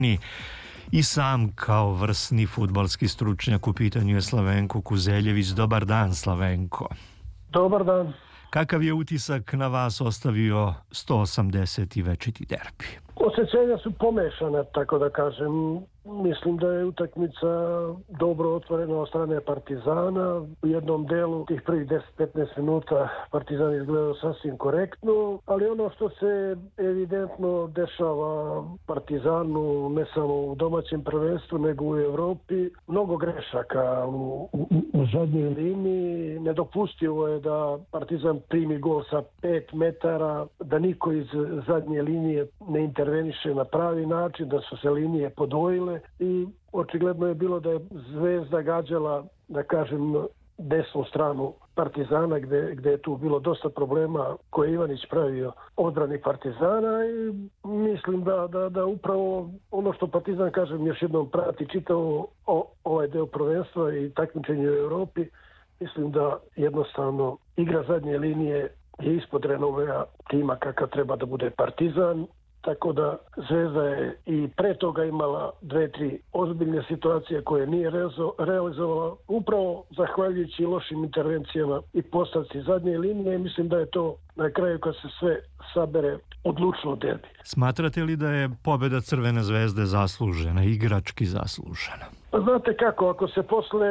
I sam kao vrsni fudbalski stručnjak u pitanju je Slavenko Kuzeljević. Dobar dan, Slavenko. Dobar dan. Kakav je utisak na vas ostavio 180. večiti derbi? Osjećanja su pomešane, tako da kažem. Mislim da je utakmica dobro otvorena od strane Partizana. U jednom delu tih prvih 10-15 minuta Partizan izgledao sasvim korektno, ali ono što se evidentno dešava Partizanu ne samo u domaćem prvenstvu nego u Evropi, mnogo grešaka u zadnjoj liniji. Nedopustivo je da Partizan primi gol sa 5 metara, da niko iz zadnje linije ne interveniše na pravi način, da su se linije podvojile i očigledno je bilo da je Zvezda gađala, da kažem, desnu stranu Partizana gde je tu bilo dosta problema koje je Ivanić pravio odbrani Partizana i mislim da upravo ono što Partizan, kažem, još jednom prati čitavo ovaj deo prvenstva i takmičenje u Evropi, mislim da jednostavno igra zadnje linije je ispod renomea tima kakav treba da bude Partizan. Tako da Zvezda je i pre toga imala 2-3 ozbiljne situacije koje nije realizovala upravo zahvaljujući lošim intervencijama i postavci zadnje linije. Mislim da je to na kraju kad se sve sabere odlučilo derbi. Smatrate li da je pobjeda Crvene zvezde zaslužena, igrački zaslužena? Pa znate kako, ako se posle...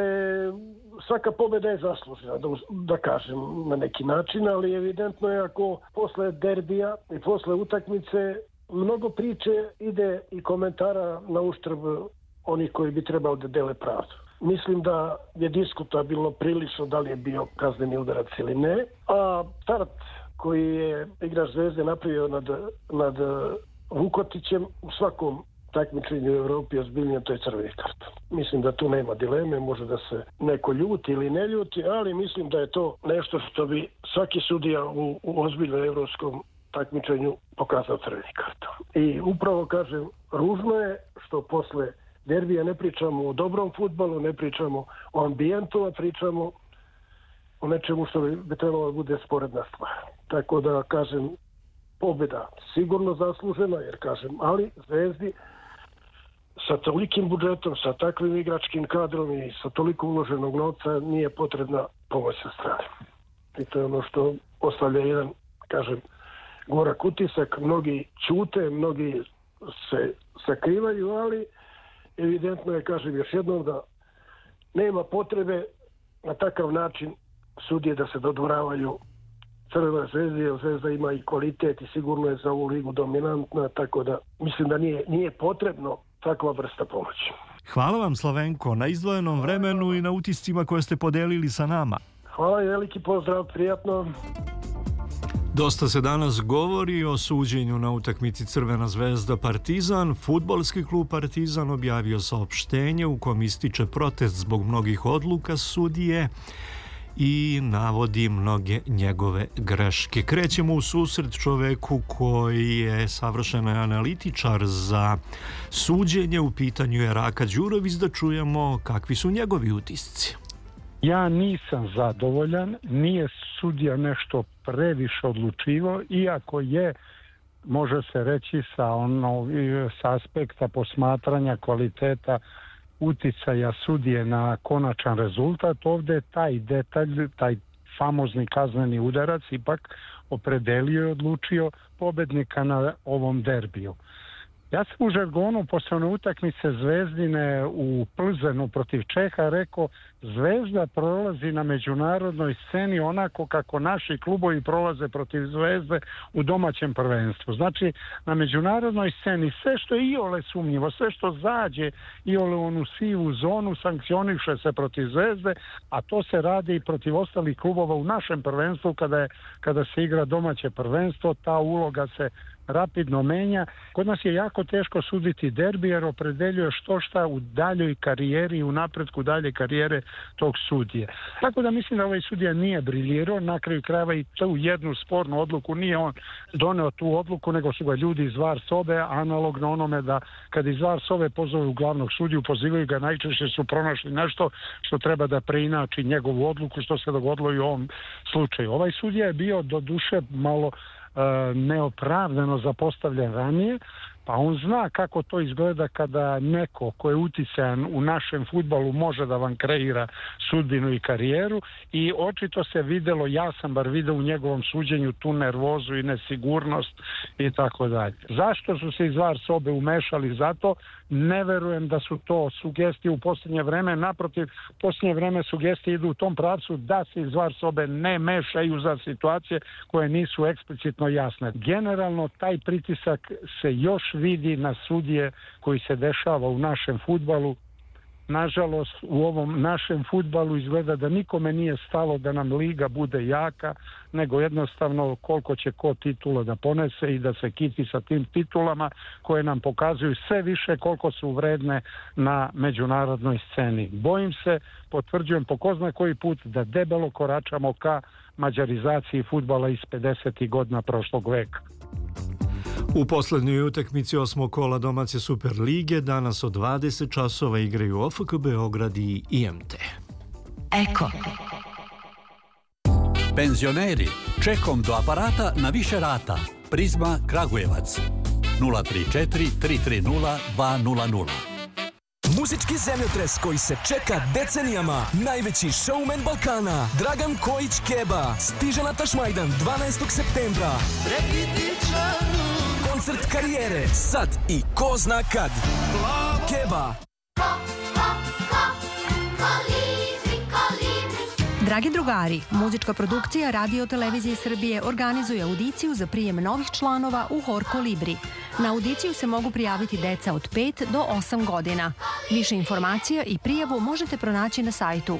Svaka pobjeda je zaslužena, da kažem na neki način, ali evidentno je ako posle derbija i posle utakmice mnogo priče ide i komentara na uštrb onih koji bi trebali da dele pravdu. Mislim da je diskutabilno prilično da li je bio kazneni udarac ili ne, a start koji je igrač Zvezde napravio nad Vukotićem u svakom takmičenju u Evropi ozbiljnije, to je crveni karton. Mislim da tu nema dileme, može da se neko ljuti ili ne ljuti, ali mislim da je to nešto što bi svaki sudija u ozbiljnom evropskom takmičenju pokazao crveni karton. I upravo kažem, ružno je što posle derbija ne pričamo o dobrom fudbalu, ne pričamo o ambijentu, a pričamo o nečemu što bi trebalo da bude sporedna stvar. Tako da kažem, pobjeda sigurno zaslužena, jer kažem, ali Zvezdi sa tolikim budžetom, sa takvim igračkim kadrom i sa toliko uloženog novca nije potrebna pomoć sa strane. I to je ono što ostavlja jedan, kažem, gorak utisak. Mnogi ćute, mnogi se sakrivaju, ali evidentno je, kažem još jednom, da nema potrebe na takav način sudije da se dodvoravaju Crvenoj zvezdi, jer Zvezda ima i kvalitet i sigurno je za ovu ligu dominantna, tako da mislim da nije potrebno takva vrsta pomoći. Hvala vam, Slavenko, na izdvojenom vremenu i na utiscima koje ste podelili sa nama. Hvala i veliki pozdrav, prijatno. Dosta se danas govori o suđenju na utakmici Crvena zvezda Partizan. Fudbalski klub Partizan objavio saopštenje u kom ističe protest zbog mnogih odluka sudije i navodi mnoge njegove greške. Krećemo u susret čoveku koji je savršen analitičar za suđenje. U pitanju je Raka Đurović, da čujemo kakvi su njegovi utisci. Ja nisam zadovoljan, nije sudija nešto previše odlučivao, iako je, može se reći, sa aspekta posmatranja kvaliteta uticaja sudije na konačan rezultat, ovdje je taj detalj, taj famozni kazneni udarac ipak opredelio i odlučio pobednika na ovom derbiju. Ja sam u žargonu posle one utakmice Zvezdine u Plzenu protiv Čeha rekao, Zvezda prolazi na međunarodnoj sceni onako kako naši klubovi prolaze protiv Zvezde u domaćem prvenstvu. Znači, na međunarodnoj sceni sve što je iole sumnjivo, sve što zađe iole u onu sivu zonu, sankcioniše se protiv Zvezde, a to se radi i protiv ostalih klubova u našem prvenstvu kada se igra domaće prvenstvo, ta uloga se rapidno menja. Kod nas je jako teško suditi derbi jer opredeljuje što šta u daljoj karijeri i u napretku dalje karijere tog sudije. Tako da mislim da ovaj sudija nije briljirao, na kraju krajeva i tu jednu spornu odluku nije on doneo tu odluku, nego su ga ljudi iz VAR sobe, analogno onome da kad iz VAR sobe pozove glavnog sudiju, pozivaju ga, najčešće su pronašli nešto što treba da preinači njegovu odluku, što se dogodilo i u ovom slučaju. Ovaj sudija je bio do duše malo neopravdano zapostavljen ranije, Pa on zna kako to izgleda kada neko ko je uticajan u našem fudbalu može da vam kreira sudbinu i karijeru i očito se videlo, ja sam bar video u njegovom suđenju tu nervozu i nesigurnost i tako dalje. Zašto su se iz VAR sobe umešali? Zato ne verujem da su to sugestije u posljednje vreme. Naprotiv, u posljednje vreme sugestije idu u tom pravcu da se iz VAR sobe ne mešaju za situacije koje nisu eksplicitno jasne. Generalno, taj pritisak se još vidi na sudije koji se dešava u našem fudbalu. Nažalost, u ovom našem fudbalu izgleda da nikome nije stalo da nam liga bude jaka, nego jednostavno koliko će ko titula da ponese i da se kiti sa tim titulama koje nam pokazuju sve više koliko su vredne na međunarodnoj sceni. Bojim se, potvrđujem po ko zna koji put, da debelo koračamo ka mađarizaciji fudbala iz 50. godina prošlog veka. U posljednjoj utakmici 8. kola domaće Superlige danas od 20 časova igraju OFK Beograd i IMT. Eko. Penzioneri, čekom do aparata na više rata. Prizma Kragujevac. 034 330 200. Muzički zemljotres koji se čeka decenijama. Najveći showman Balkana, Dragan Kojić Keba, stiže na Tašmajdan 12. septembra. Koncert karijere, sad i ko zna kad. Keba. Dragi drugari, muzička produkcija Radio Televizije Srbije organizuje audiciju za prijem novih članova u Hor Kolibri. Na audiciju se mogu prijaviti deca od 5 do 8 godina. Više informacija i prijavu možete pronaći na sajtu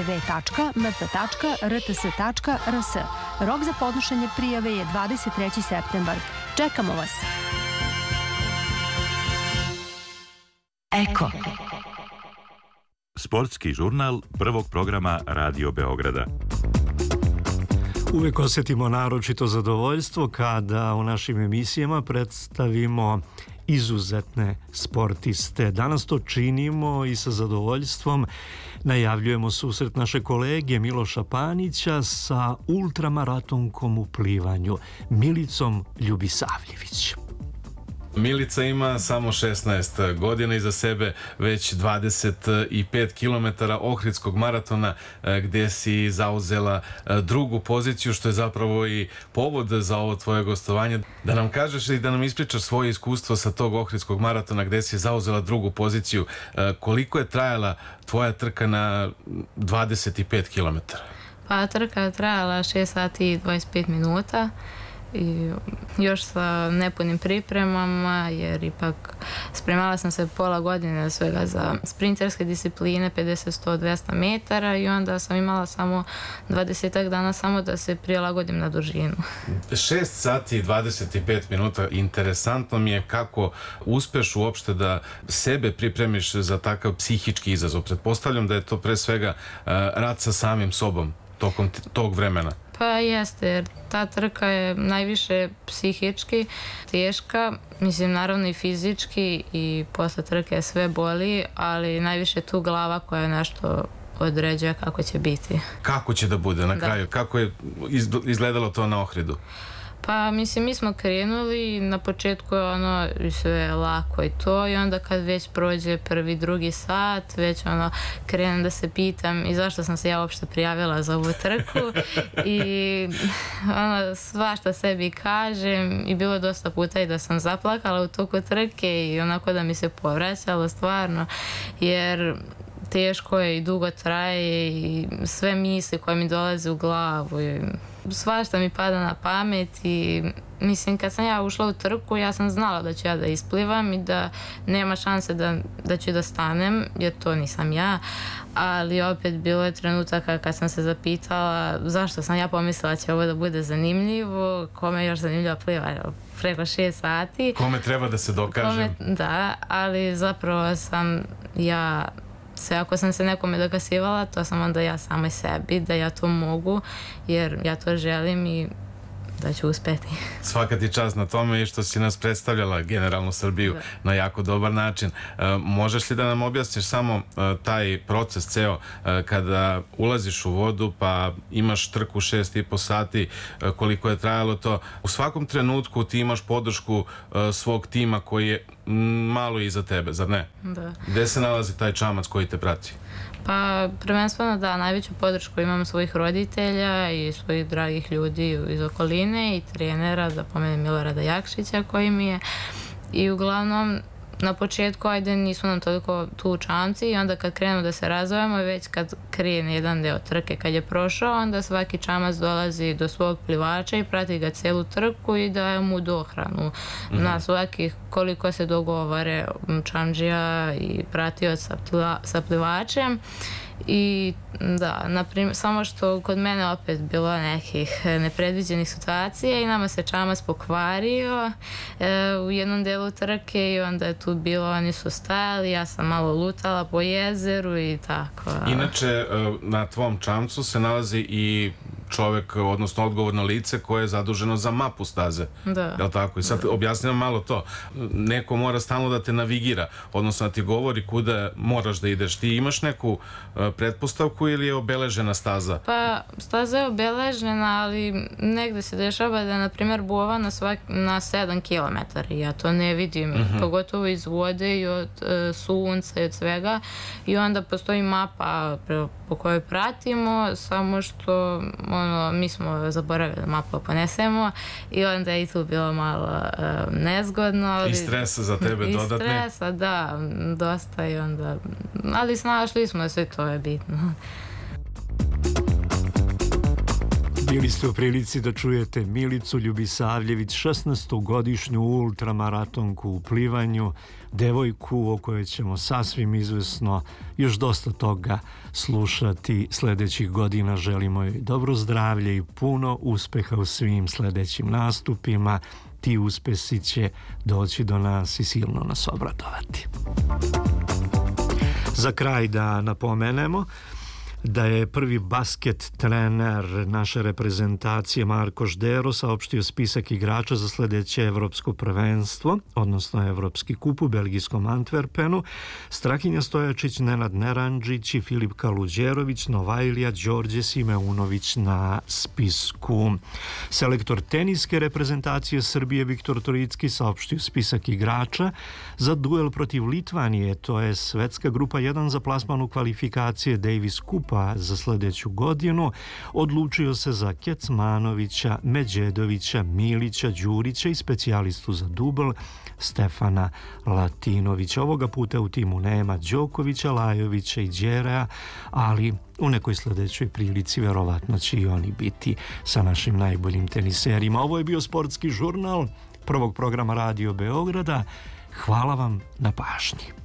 www.mp.rts.rs. Rok za podnošenje prijave je 23. septembar. Čekamo vas! Eko. Sportski žurnal prvog programa Radio Beograda. Uvijek osjetimo naročito zadovoljstvo kada u našim emisijama predstavimo izuzetne sportiste. Danas to činimo i sa zadovoljstvom najavljujemo susret naše kolege Miloša Panića sa ultramaratonkom u plivanju, Milicom Ljubisavljević. Milica ima samo 16 godina iza sebe, već 25 km Ohridskog maratona gdje si zauzela drugu poziciju, što je zapravo i povod za ovo tvoje gostovanje. Da nam kažeš i da nam ispričaš svoje iskustvo sa tog Ohridskog maratona gdje si zauzela drugu poziciju. Koliko je trajala tvoja trka na 25 km? Pa trka je trajala 6 sati i 25 minuta. I još sa nepunim pripremama, jer ipak spremala sam se pola godine svega za sprinterske discipline 50, 100, 200 metara i onda sam imala samo 20 dana samo da se prilagodim na dužinu. 6 sati i 25 minuta, interesantno mi je kako uspeš uopšte da sebe pripremiš za takav psihički izazov. Pretpostavljam da je to pre svega rad sa samim sobom tokom tog vremena. Pa jeste, jer ta trka je najviše psihički teška, mislim naravno i fizički i posle trke sve boli, ali najviše tu glava koja nešto određuje kako će biti. Kako će da bude na kraju? Kako je izgledalo to na Ohridu? Pa mislim mi smo krenuli, na početku je ono sve lako i to i onda kad već prođe prvi, drugi sat, već ono krenem da se pitam i zašto sam se ja uopšte prijavila za ovu trku i ono svašta sebi kažem i bilo dosta puta i da sam zaplakala u toku trke i onako da mi se povraćalo stvarno jer teško je i dugo traje i sve misli koje mi dolaze u glavu i svašta mi pada na pamet i mislim kad sam ja ušla u trku ja sam znala da ću ja da isplivam i da nema šanse da ću da stanem jer to nisam ja, ali opet bilo je trenutaka kad sam se zapitala zašto sam ja pomislila će ovo da bude zanimljivo, kome još zanimljivo pliva preko 6 sati. Kome treba da se dokažem. Da, ali zapravo sam ja ako sam se nekome dokasivala, to sam onda ja samoj sebi, da ja to mogu, jer ja to želim i da ću uspeti. Svaka ti čast na tome i što si nas predstavljala generalno Srbiju na jako dobar način. Možeš li da nam objasniš samo taj proces ceo kada ulaziš u vodu pa imaš trku 6,5 sati, koliko je trajalo to? U svakom trenutku ti imaš podršku svog tima koji je malo iza tebe, zar ne? Da. Gde se nalazi taj čamac koji te prati? Pa prvenstveno da, najveću podršku imam svojih roditelja i svojih dragih ljudi iz okoline i trenera, da pomenem Milorada Jakšića koji mi je. I uglavnom na početku ajde nisu nam toliko tu čamci i onda kad krenemo da se razvojamo i već kad krene jedan deo trke kad je prošao, onda svaki čamac dolazi do svog plivača i prati ga celu trku i daje mu dohranu na svakih koliko se dogovore čamdžija i pratioc sa plivačem. I da, naprimjer, samo što kod mene opet bilo nekih nepredviđenih situacija i nama se čamac pokvario u jednom delu trke i onda je tu bilo, oni su stajali, ja sam malo lutala po jezeru i tako. Inače, na tvom čamcu se nalazi i čovek, odnosno odgovorno lice koje je zaduženo za mapu staze. Da. Jel' tako? I sad objasni nam malo to. Neko mora stalno da te navigira, odnosno da ti govori kuda moraš da ideš. Ti imaš neku pretpostavku ili je obeležena staza? Pa, staza je obeležena, ali negde se dešava da, na primjer, buva na 7 km. Ja to ne vidim, pogotovo iz vode i od sunca i od svega. I onda postoji mapa po kojoj pratimo, samo što mi smo zaboravili mapu ponesemo i onda je i tu bilo malo nezgodno. I stresa za tebe dodatni? I stresa, da, dosta i onda, ali snašli smo se, to je bitno. Bili ste u prilici da čujete Milicu Ljubisavljević, 16-godišnju ultramaratonku u plivanju, devojku o kojoj ćemo sasvim izvesno još dosta toga slušati sljedećih godina. Želimo joj dobro zdravlje i puno uspeha u svim sljedećim nastupima. Ti uspesi će doći do nas i silno nas obradovati. Za kraj da napomenemo da je prvi basket trener naše reprezentacije Marko Ždero saopštio spisak igrača za sljedeće evropsko prvenstvo, odnosno evropski kup u belgijskom Antwerpenu. Strahinja Stojačić, Nenad Neranđić i Filip Kaluđerović, Novajlija, Đorđe Simeunović na spisku. Selektor teniske reprezentacije Srbije Viktor Toricki saopštio spisak igrača za duel protiv Litvanije, to je svetska grupa 1 za plasman u kvalifikacije Davis Kupa za sljedeću godinu. Odlučio se za Kecmanovića, Međedovića, Milića, Đurića i specijalistu za dubl Stefana Latinovića. Ovoga puta u timu nema Đokovića, Lajovića i Đerea, ali u nekoj sljedećoj prilici verovatno će i oni biti sa našim najboljim teniserima. Ovo je bio Sportski žurnal prvog programa Radio Beograda. Hvala vam na pažnji.